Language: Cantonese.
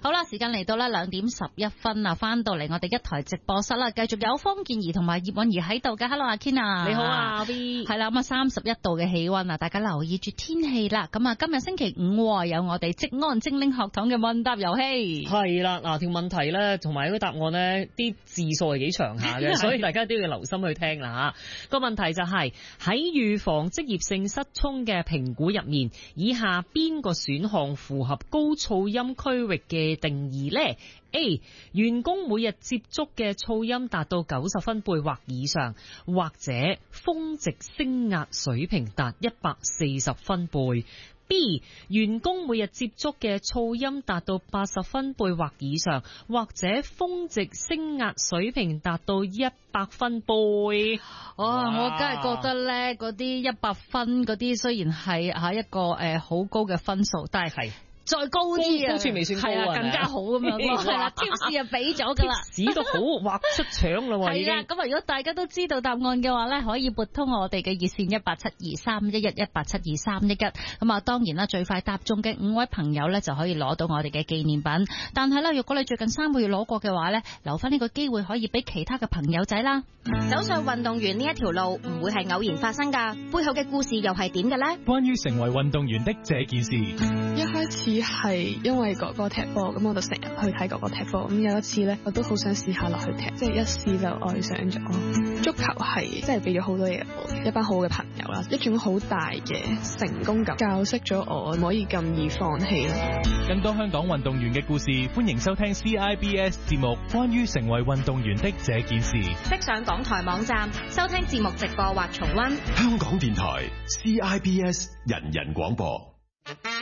好啦，時間嚟到啦2:11啦，翻到嚟我哋一台直播室啦，繼續有方健儀同埋葉韻儀喺度嘅。Hello， 阿 Ken 啊， 你好啊，阿 B。 係啦，咁啊31度嘅氣溫啊，大家留意住天氣啦。咁啊，今日星期5有我哋職安精靈學堂嘅問答遊戲。 係啦，嗱條問題咧，同埋嗰個答案咧，啲字數係幾長下嘅，所以大家都要留心去聽啦吓。個問題就係喺預防職業性失聰嘅評估入面，以下邊個選項符合高噪音區域嘅定義呢？ A. 員工每日接觸嘅噪音達到90分貝或以上，或者峰值聲壓水平達140分貝。B. 員工每日接觸嘅噪音達到80分貝或以上，或者峰值聲壓水平達到100分貝。 我梗係覺得咧，嗰啲100分嗰啲雖然係一個好高嘅分數，但係再高啲高處未算高係啊，更加好咁樣咯。係啦，tips 就俾咗噶啦， tips 都好畫出腸啦喎。 係啦，咁啊，如果大家都知道答案嘅話咧，可以撥通我哋嘅熱線187231 187231。咁啊，當然啦，最快答中嘅5位朋友咧就可以攞到我哋嘅紀念品。但係咧，如果你最近3個月攞過嘅話咧，留翻呢個機會可以俾其他嘅朋友仔啦。 走上運動員呢一條路唔會係偶然發生噶，背後嘅故事又係點嘅呢？ 關於成為運動員的這件事， 一開始係因為哥哥踢波，咁我就成日去睇哥哥踢波。咁有一次咧，我都好想試下落去踢，即係一試就愛上咗。足球係真係俾咗好多嘢我，一班好嘅朋友啦，一種好大嘅成功感，教識咗我唔可以咁易放棄啦。 更多香港運動員嘅故事，歡迎收聽 CIBS 節目《關於成為運動員的這件事》。 即上港台網站收聽節目直播或重溫。 香港電台 CIBS 人人廣播。